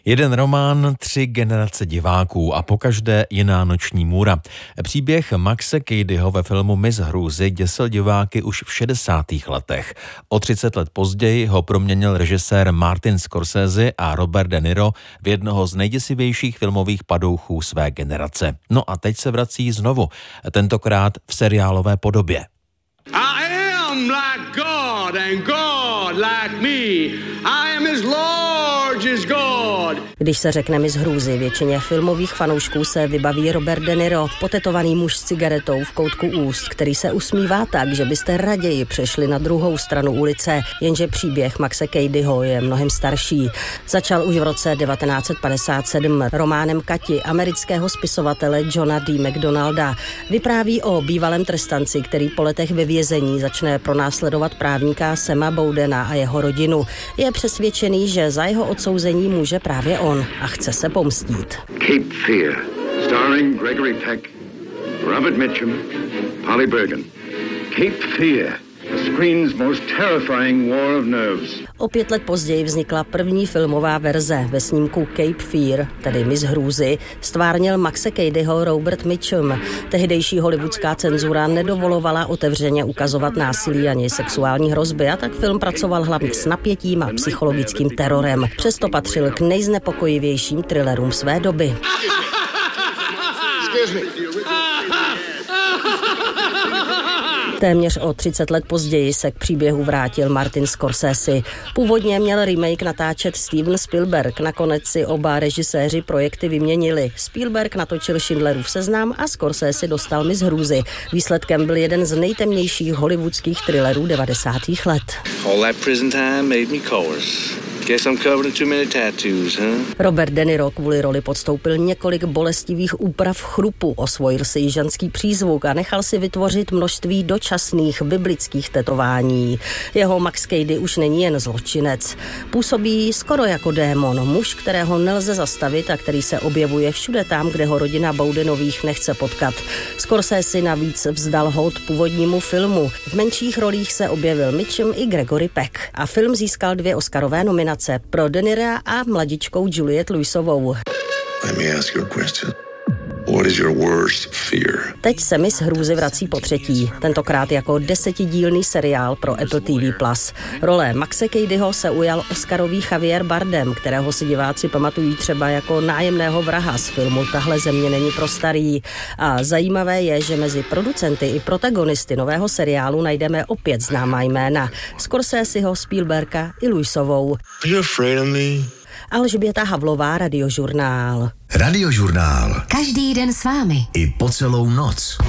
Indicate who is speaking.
Speaker 1: Jeden román, 3 generace diváků a pokaždé jiná noční můra. Příběh Maxe Cadyho ve filmu Miss hrůzy děsil diváky už v 60. letech. O 30 let později ho proměnil režisér Martin Scorsese a Robert De Niro v jednoho z nejděsivějších filmových padouchů své generace. No a teď se vrací znovu, tentokrát v seriálové podobě.
Speaker 2: I am like God and God like me. I am as large as God.
Speaker 3: Když se řekne Miss hrůzy, většině filmových fanoušků se vybaví Robert De Niro, potetovaný muž s cigaretou v koutku úst, který se usmívá tak, že byste raději přešli na druhou stranu ulice, jenže příběh Maxe Cadyho je mnohem starší. Začal už v roce 1957 románem Kati amerického spisovatele Johna D. McDonalda. Vypráví o bývalém trestanci, který po letech ve vězení začne pronásledovat právníka Sama Bowdena a jeho rodinu. Je přesvědčený, že za jeho odsouzení může právě on a chce se pomstít.
Speaker 4: Cape Fear, starring Gregory Peck, Robert Mitchum, Polly Bergen. Cape Fear, the screen's most terrifying war of nerves.
Speaker 3: O 5 let později vznikla první filmová verze. Ve snímku Cape Fear, tedy Miss hrůzy, stvárnil Maxe Cadyho Robert Mitchum. Tehdejší hollywoodská cenzura nedovolovala otevřeně ukazovat násilí ani sexuální hrozby, a tak film pracoval hlavně s napětím a psychologickým terorem. Přesto patřil k nejznepokojivějším thrillerům své doby. Téměř o 30 let později se k příběhu vrátil Martin Scorsese. Původně měl remake natáčet Steven Spielberg, nakonec si oba režiséři projekty vyměnili. Spielberg natočil Schindlerův seznam a Scorsese dostal Miss hrůzy. Výsledkem byl jeden z nejtemnějších hollywoodských thrillerů 90. let.
Speaker 5: All that prison time made me coarse. Guess I'm covered in too many tattoos, huh?
Speaker 3: Robert De Niro kvůli roli podstoupil několik bolestivých úprav chrupu, osvojil si jižanský přízvuk a nechal si vytvořit množství dočasných biblických tetování. Jeho Max Cady už není jen zločinec. Působí skoro jako démon, muž, kterého nelze zastavit a který se objevuje všude tam, kde ho rodina Bowdenových nechce potkat. Scorsese navíc vzdal hold původnímu filmu. V menších rolích se objevil Mitchum i Gregory Peck a film získal 2 Oscarové nominace pro De Nira a mladičkou Juliette Lewisovou.
Speaker 4: Let me ask you a question. What is your worst fear?
Speaker 3: Teď se Miss hrůzy vrací po třetí, tentokrát jako 10dílný seriál pro Apple TV+. Role Maxe Cadyho se ujal Oscarový Javier Bardem, kterého si diváci pamatují třeba jako nájemného vraha z filmu Tahle země není pro starý. A zajímavé je, že mezi producenty i protagonisty nového seriálu najdeme opět známá jména. Scorseseho, Spielberga i Lewisovou.
Speaker 4: Are you afraid of me?
Speaker 3: Alžběta Havlová, Radiožurnál.
Speaker 6: Radiožurnál.
Speaker 7: Každý den s vámi.
Speaker 6: I po celou noc.